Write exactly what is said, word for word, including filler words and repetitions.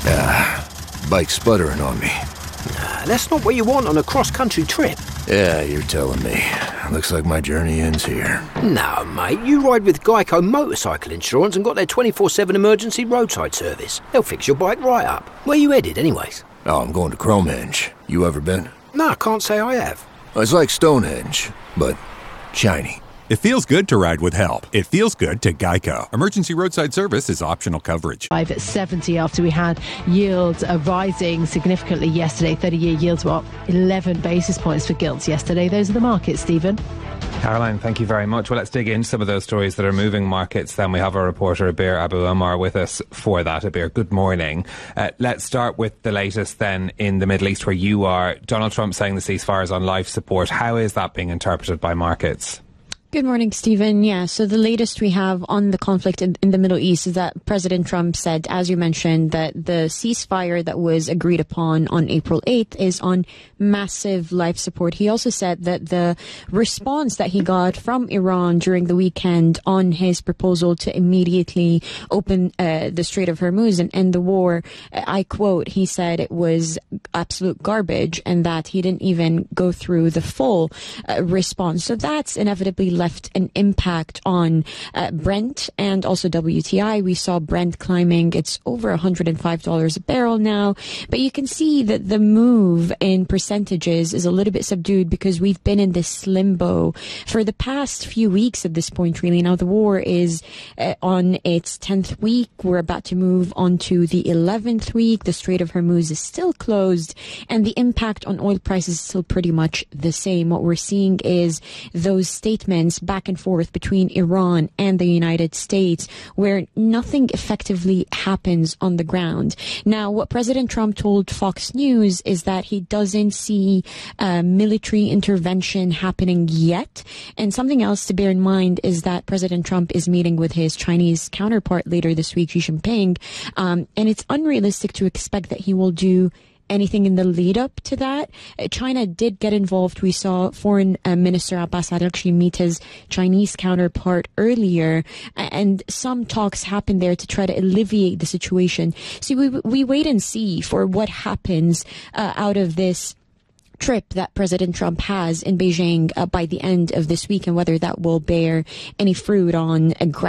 Ah, bike's sputtering on me. Nah, that's not what you want on a cross-country trip. Yeah, you're telling me. Looks like my journey ends here. No, mate, you ride with Geico Motorcycle Insurance and got their twenty-four seven emergency roadside service. They'll fix your bike right up. Where you headed, anyways? Oh, I'm going to Cromhenge. You ever been? No, I can't say I have. It's like Stonehenge, but shiny. It feels good to ride with help. It feels good to Geico. Emergency roadside service is optional coverage. Five at seventy after we had yields uh, rising significantly yesterday. thirty-year yields were up eleven basis points for gilts yesterday. Those are the markets, Stephen. Caroline, thank you very much. Well, let's dig into some of those stories that are moving markets. Then we have our reporter, Abir Abu Omar, with us for that. Abir, good morning. Uh, let's start with the latest then in the Middle East where you are. Donald Trump saying the ceasefire is on life support. How is that being interpreted by markets? Good morning, Stephen. Yeah, so the latest we have on the conflict in, in the Middle East is that President Trump said, as you mentioned, that the ceasefire that was agreed upon on April eighth is on massive life support. He also said that the response that he got from Iran during the weekend on his proposal to immediately open uh, the Strait of Hormuz and end the war, I quote, he said it was absolute garbage and that he didn't even go through the full uh, response. So that's inevitably left an impact on uh, Brent and also W T I. We saw Brent climbing. It's over one hundred five dollars a barrel now. But you can see that the move in percentages is a little bit subdued because we've been in this limbo for the past few weeks at this point, really. Now, the war is uh, on its tenth week. We're about to move on to the eleventh week. The Strait of Hormuz is still closed, and the impact on oil prices is still pretty much the same. What we're seeing is those statements back and forth between Iran and the United States where nothing effectively happens on the ground. Now, what President Trump told Fox News is that he doesn't see uh, military intervention happening yet. And something else to bear in mind is that President Trump is meeting with his Chinese counterpart later this week, Xi Jinping, um, and it's unrealistic to expect that he will do anything in the lead up to that. China did get involved. We saw Foreign uh, Minister Abbas Araghchi meet his Chinese counterpart earlier, and some talks happened there to try to alleviate the situation. So we we wait and see for what happens uh, out of this trip that President Trump has in Beijing uh, by the end of this week, and whether that will bear any fruit on a